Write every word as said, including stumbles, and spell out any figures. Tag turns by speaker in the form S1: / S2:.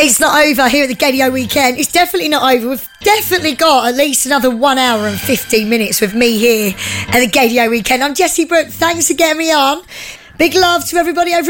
S1: It's not over here at the Gaydio Weekend. It's definitely not over. We've definitely got at least another one hour and fifteen minutes with me here at the Gaydio Weekend. I'm Jessie Brooke. Thanks for getting me on. Big love to everybody over